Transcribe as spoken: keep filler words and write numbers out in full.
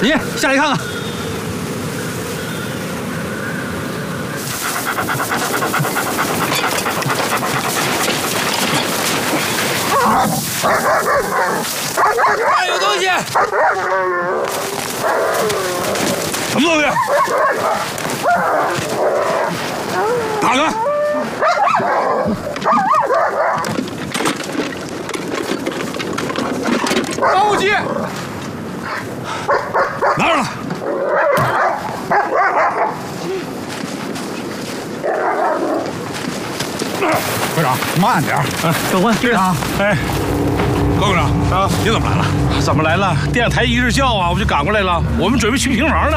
你下来看看。 哎，有东西！ 什么东西？打开！打火机！拿上来！科长，慢点！哎，长官，队长，哎，高科长啊，你怎么来了？ 怎么来了？电台一日叫啊，我就赶过来了。我们准备去平房呢。